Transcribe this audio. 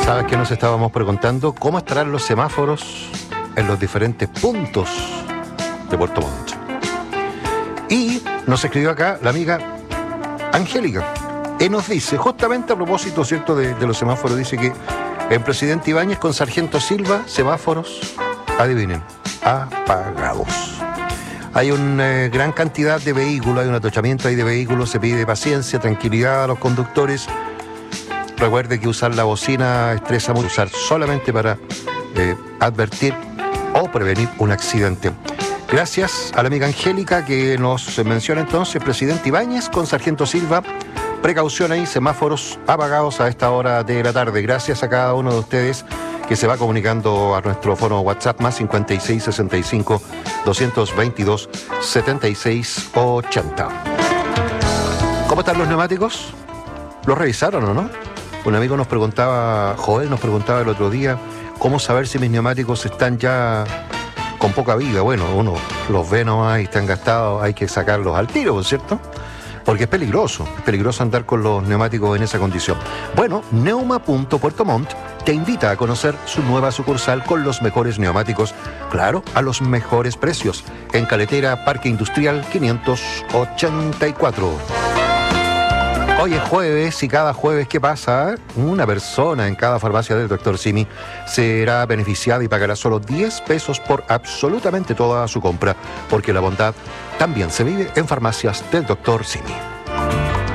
¿Sabes qué nos estábamos preguntando? ¿Cómo estarán los semáforos en los diferentes puntos de Puerto Montt? Y nos escribió acá la amiga Angélica, y nos dice, justamente a propósito, ¿cierto?, de los semáforos, dice que en Presidente Ibáñez con Sargento Silva, semáforos, adivinen, apagados. Hay una gran cantidad de vehículos, hay un atochamiento ahí de vehículos, se pide paciencia, tranquilidad a los conductores. Recuerde que usar la bocina estresa mucho, usar solamente para advertir o prevenir un accidente. Gracias a la amiga Angélica que nos menciona entonces Presidente Ibáñez con Sargento Silva. Precaución ahí, semáforos apagados a esta hora de la tarde. Gracias a cada uno de ustedes que se va comunicando a nuestro foro WhatsApp más 56 65 222 76 80. ¿Cómo están los neumáticos? ¿Los revisaron o no? Un amigo nos preguntaba, Joel nos preguntaba el otro día, ¿cómo saber si mis neumáticos están ya con poca vida? Bueno, uno los ve nomás y están gastados, hay que sacarlos al tiro, ¿cierto? Porque es peligroso andar con los neumáticos en esa condición. Bueno, Neuma.Puerto Montt te invita a conocer su nueva sucursal con los mejores neumáticos, claro, a los mejores precios, en Caletera Parque Industrial 584. Hoy es jueves y cada jueves, ¿qué pasa? Una persona en cada farmacia del Dr. Simi será beneficiada y pagará solo 10 pesos por absolutamente toda su compra, porque la bondad también se vive en farmacias del Dr. Simi.